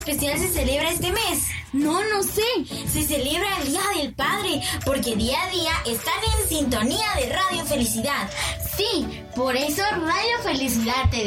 especial se celebra este mes? No sé. Se celebra el Día del Padre, porque día a día están en sintonía de Radio Felicidad. Sí, por eso Radio Felicidad te